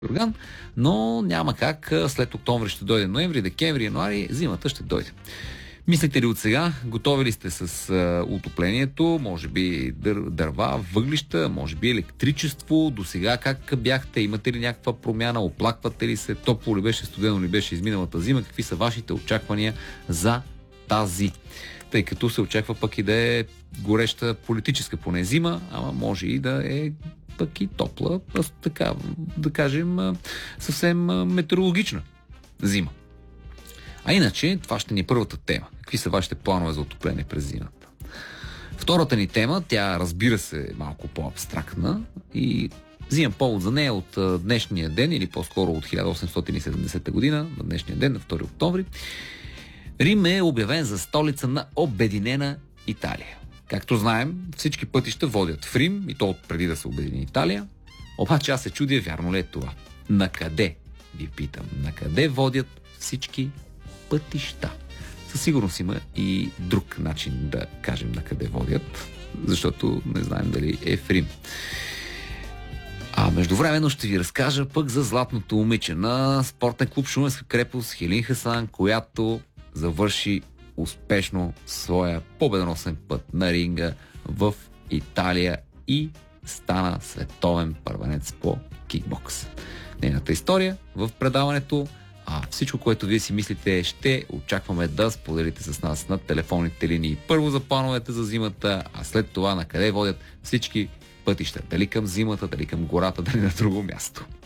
орган, но няма как. След октомври ще дойде ноември, декември, януари, зимата ще дойде. Мислите ли от сега? Готови ли сте с отоплението? Може би дърва, въглища, може би електричество? До сега как бяхте? Имате ли някаква промяна? Оплаквате ли се? Топло ли беше, студено ли беше изминалата зима? Какви са вашите очаквания за тази? Тъй като се очаква пък и да е гореща политическа поне зима, ама може и да е пък и топла, така, да кажем, съвсем метеорологична зима. А иначе, това ще ни е първата тема. Какви са вашите планове за отопление през зимата? Втората ни тема, тя разбира се е малко по-абстрактна и взимам повод за нея от днешния ден, или по-скоро от 1870 година, на днешния ден, на 2 октомври. Рим е обявен за столица на обединена Италия. Както знаем, всички пътища водят в Рим, и то от преди да се обедини Италия. Обаче аз се чудя, вярно ли е това? Накъде, ви питам, накъде водят всички пътища? Със сигурност има и друг начин да кажем на къде водят, защото не знаем дали е в Рим. А междувременно ще ви разкажа пък за златното момиче на спортен клуб Шуменска крепост Хелин Хасан, която завърши успешно своя победоносен път на ринга в Италия и стана световен първенец по кикбокс. Нейната история в предаването, а всичко, което вие си мислите, ще очакваме да споделите с нас на телефонните линии. Първо за плановете за зимата, а след това на къде водят всички пътища. Дали към зимата, дали към гората, дали на друго място.